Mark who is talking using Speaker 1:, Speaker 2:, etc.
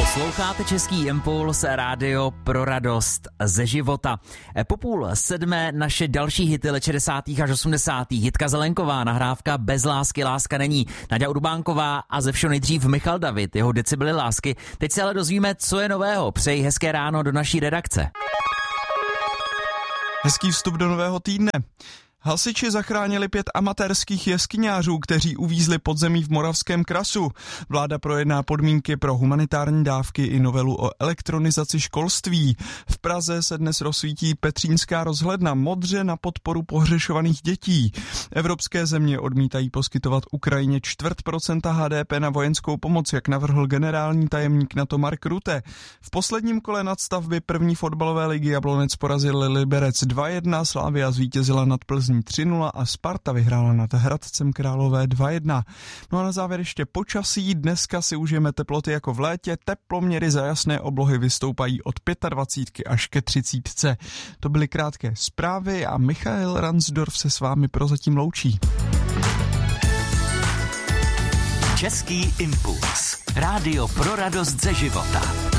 Speaker 1: Posloucháte Český impuls, rádio pro radost ze života. Po 6:30 naše další hity let 60. až 80. Jitka Zelenková, nahrávka Bez lásky láska není. Naďa Urbánková a ze všeho nejdřív Michal David, jeho Decibely lásky. Teď se ale dozvíme, co je nového. Přeji hezké ráno do naší redakce.
Speaker 2: Hezký vstup do nového týdne. Hasiči zachránili 5 amatérských jeskyňářů, kteří uvízli pod zemí v Moravském krasu. Vláda projedná podmínky pro humanitární dávky i novelu o elektronizaci školství. V Praze se dnes rozsvítí Petřínská rozhledna modře na podporu pohřešovaných dětí. Evropské země odmítají poskytovat Ukrajině 0,25% HDP na vojenskou pomoc, jak navrhl generální tajemník NATO Mark Rutte. V posledním kole nadstavby první fotbalové ligy Jablonec porazil Liberec 2-1, Slavia zvítězila nad Plzní 3-0 a Sparta vyhrála nad Hradcem Králové 2-1. No a na závěr ještě počasí. Dneska si užijeme teploty jako v létě. Teploměry za jasné oblohy vystoupají od 25 až ke 30. To byly krátké zprávy a Michael Ransdorf se s vámi prozatím loučí.
Speaker 3: Český impuls. Rádio pro radost ze života.